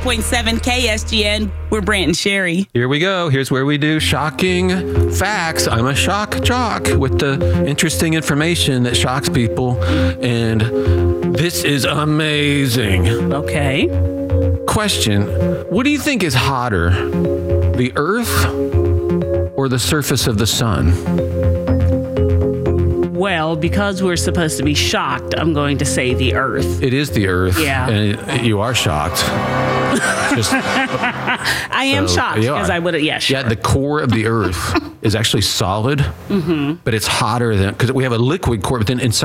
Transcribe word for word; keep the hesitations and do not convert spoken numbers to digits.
point seven K S G N. We're Brant and Sherry. Here we go. Here's where we do shocking facts. I'm a shock jock with the interesting information that shocks people. And this is amazing. Okay. Question. What do you think is hotter, the Earth or the surface of the sun? Well, because we're supposed to be shocked, I'm going to say the Earth. It is the Earth. Yeah. And you are shocked. Just, I am so, shocked you because are. I would have, yeah, sure. Yeah, the core of the Earth is actually solid, mm-hmm. but it's hotter than, because we have a liquid core, but then inside